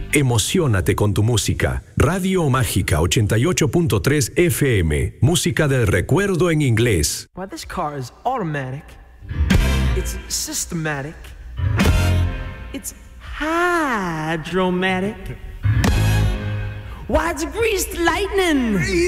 Emociónate con tu música. Radio Mágica 88.3 FM. Música del recuerdo en inglés. Why, this car is automatic. It's systematic. It's hydromatic. Why, it's greased lightning.